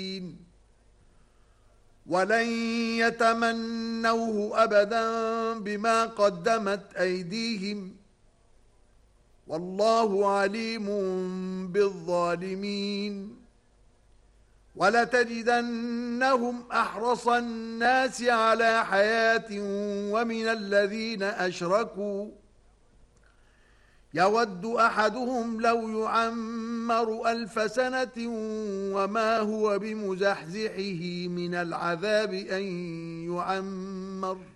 ولن يتمنوه أبدا بما قدمت أيديهم والله عليم بالظالمين ولتجدنهم أحرص الناس على حياة ومن الذين أشركوا يود أحدهم لو يعمر 1000 سنة وما هو بمزحزحه من العذاب أن يعمر